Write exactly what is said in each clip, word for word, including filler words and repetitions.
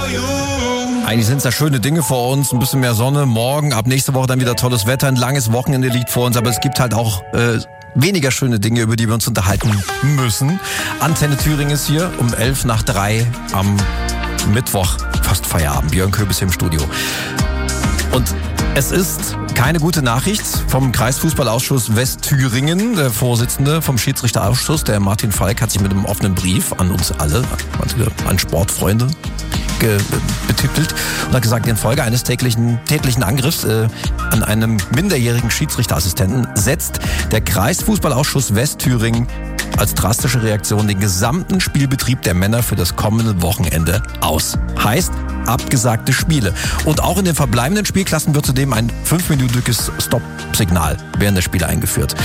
Eigentlich sind es da schöne Dinge vor uns, ein bisschen mehr Sonne, morgen, ab nächste Woche dann wieder tolles Wetter, ein langes Wochenende liegt vor uns, aber es gibt halt auch äh, weniger schöne Dinge, über die wir uns unterhalten müssen. Antenne Thüringen ist hier um elf nach drei am Mittwoch, fast Feierabend, Björn Köbis hier im Studio. Und es ist keine gute Nachricht vom Kreisfußballausschuss Westthüringen. Der Vorsitzende vom Schiedsrichterausschuss, der Martin Falk, hat sich mit einem offenen Brief an uns alle, an Sportfreunde, betitelt und hat gesagt, infolge eines täglichen, täglichen Angriffs äh, an einem minderjährigen Schiedsrichterassistenten setzt der Kreisfußballausschuss Westthüringen als drastische Reaktion den gesamten Spielbetrieb der Männer für das kommende Wochenende aus. Heißt, abgesagte Spiele. Und auch in den verbleibenden Spielklassen wird zudem ein fünfminütiges Stopp-Signal während der Spiele eingeführt.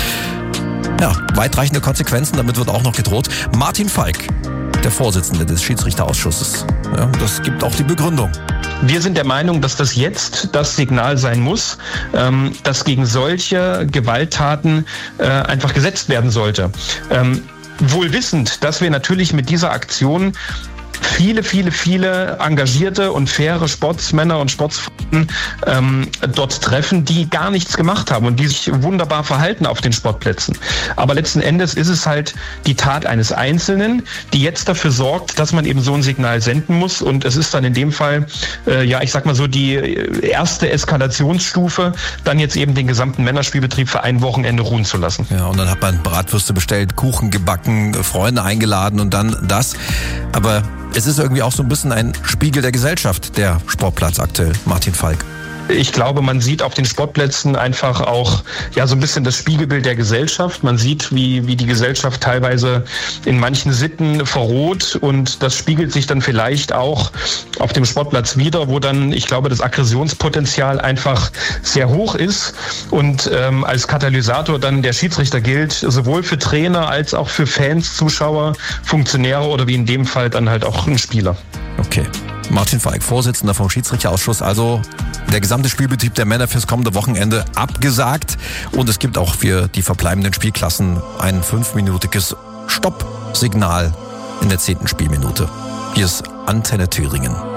Ja, weitreichende Konsequenzen, damit wird auch noch gedroht. Martin Falk, der Vorsitzende des Schiedsrichterausschusses. Ja, das gibt auch die Begründung. Wir sind der Meinung, dass das jetzt das Signal sein muss, ähm, dass gegen solche Gewalttaten äh, einfach gesetzt werden sollte. Ähm, wohl wissend, dass wir natürlich mit dieser Aktion viele, viele, viele engagierte und faire Sportsmänner und Sportsfrauen ähm, dort treffen, die gar nichts gemacht haben und die sich wunderbar verhalten auf den Sportplätzen. Aber letzten Endes ist es halt die Tat eines Einzelnen, die jetzt dafür sorgt, dass man eben so ein Signal senden muss. Und es ist dann in dem Fall, äh, ja, ich sag mal so, die erste Eskalationsstufe, dann jetzt eben den gesamten Männerspielbetrieb für ein Wochenende ruhen zu lassen. Ja, und dann hat man Bratwürste bestellt, Kuchen gebacken, Freunde eingeladen und dann das. Aber es ist irgendwie auch so ein bisschen ein Spiegel der Gesellschaft, der Sportplatz aktuell, Martin Falk. Ich glaube, man sieht auf den Sportplätzen einfach auch ja so ein bisschen das Spiegelbild der Gesellschaft. Man sieht, wie wie die Gesellschaft teilweise in manchen Sitten verroht und das spiegelt sich dann vielleicht auch auf dem Sportplatz wieder, wo dann, ich glaube, das Aggressionspotenzial einfach sehr hoch ist und ähm, als Katalysator dann der Schiedsrichter gilt, sowohl für Trainer als auch für Fans, Zuschauer, Funktionäre oder wie in dem Fall dann halt auch ein Spieler. Okay. Martin Falk, Vorsitzender vom Schiedsrichterausschuss, also der gesamte Spielbetrieb der Männer fürs kommende Wochenende abgesagt und es gibt auch für die verbleibenden Spielklassen ein fünfminütiges Stoppsignal in der zehnten Spielminute. Hier ist Antenne Thüringen.